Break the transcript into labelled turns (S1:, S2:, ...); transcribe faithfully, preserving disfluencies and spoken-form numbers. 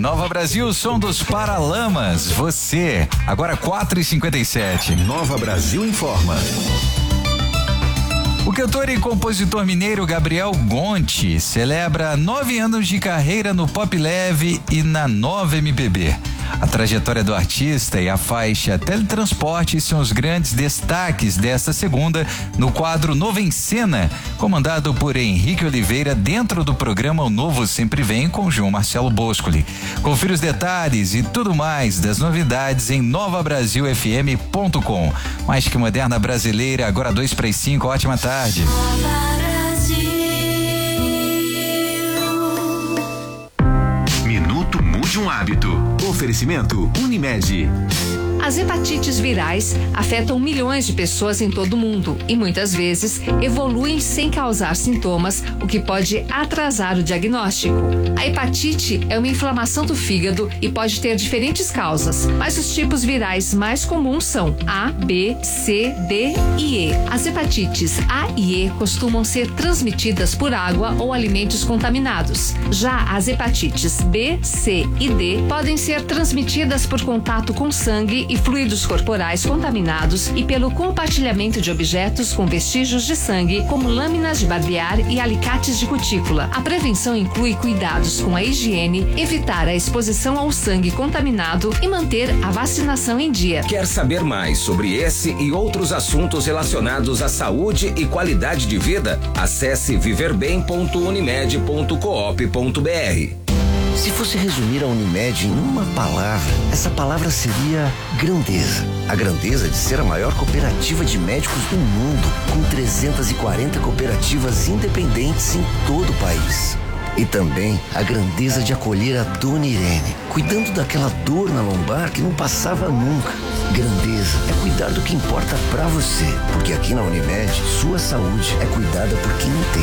S1: Nova Brasil, som dos Paralamas, você. Agora quatro e cinquenta e sete.
S2: Nova Brasil informa.
S1: O cantor e compositor mineiro Gabriel Gonti celebra nove anos de carreira no pop leve e na nova M P B. A trajetória do artista e a faixa Teletransporte são os grandes destaques desta segunda no quadro Novo em Cena, comandado por Henrique Oliveira dentro do programa O Novo Sempre Vem com João Marcelo Boscoli. Confira os detalhes e tudo mais das novidades em nova brasil f m ponto com. Mais que moderna brasileira, agora dois para as cinco, ótima tarde.
S2: Minuto Mude um Hábito. Oferecimento Unimed.
S3: As hepatites virais afetam milhões de pessoas em todo o mundo e muitas vezes evoluem sem causar sintomas, o que pode atrasar o diagnóstico. A hepatite é uma inflamação do fígado e pode ter diferentes causas, mas os tipos virais mais comuns são A, B, C, D e E. As hepatites A e E costumam ser transmitidas por água ou alimentos contaminados. Já as hepatites B, C e D podem ser transmitidas por contato com sangue e fluidos corporais contaminados e pelo compartilhamento de objetos com vestígios de sangue, como lâminas de barbear e alicates de cutícula. A prevenção inclui cuidados com a higiene, evitar a exposição ao sangue contaminado e manter a vacinação em dia.
S4: Quer saber mais sobre esse e outros assuntos relacionados à saúde e qualidade de vida? Acesse viver bem ponto unimed ponto coop ponto br.
S5: Se fosse resumir a Unimed em uma palavra, essa palavra seria grandeza. A grandeza de ser a maior cooperativa de médicos do mundo, com trezentas e quarenta cooperativas independentes em todo o país. E também a grandeza de acolher a Dona Irene, cuidando daquela dor na lombar que não passava nunca. Grandeza é cuidar do que importa pra você, porque aqui na Unimed, sua saúde é cuidada por quem entende.